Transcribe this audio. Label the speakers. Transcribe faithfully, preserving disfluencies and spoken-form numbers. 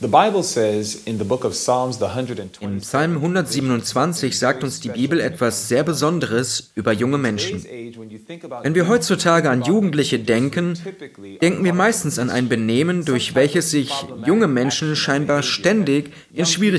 Speaker 1: Im Psalm hundertsiebenundzwanzig sagt uns die Bibel etwas sehr Besonderes über junge Menschen. Wenn wir heutzutage an Jugendliche denken, denken wir meistens an ein Benehmen, durch welches sich junge Menschen scheinbar ständig in Schwierigkeiten